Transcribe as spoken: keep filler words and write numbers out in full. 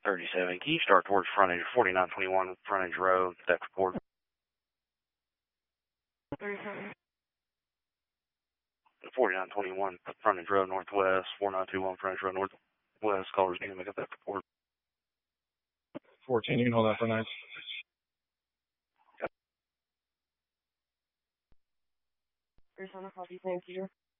thirty-seven. Can you start towards frontage, forty-nine twenty-one frontage road, that report? thirty-seven. forty-nine twenty-one frontage road northwest, forty-nine twenty-one frontage road northwest. Callers need to make up that report. fourteen, you can hold that for nights. thirty-seven, copy, thank you.